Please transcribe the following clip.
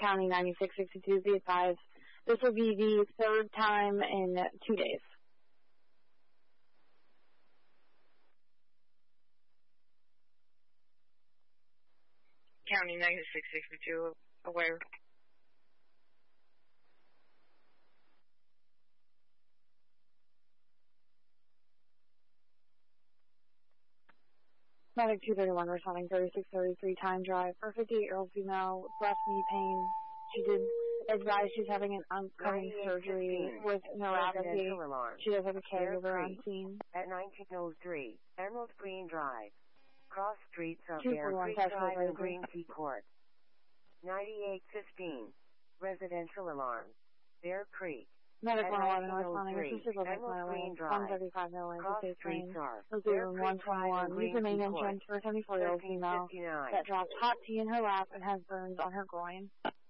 County 9662, be advised. This will be the third time in 2 days. County 9662, aware. Medic 231 responding 3633 time drive for 58-year-old female, breast knee pain. She did advise she's having an upcoming surgery with neuropathy. She does have a caregiver on scene. At 1903 Emerald Green Drive, cross streets of 241 Bear Creek Tesla Drive and Blazing. Green Key Court. 9815 residential alarm, Bear Creek. Medic At 111 responding 1903 assisted living Emerald plan Green 135 Drive, Mill Lane, cross State streets Lane. are Those Bear are Creek Drive 121. and Green Use the main Key entrance Court. for a 74-year-old female 1359. that dropped hot tea in her lap and has burns on her groin.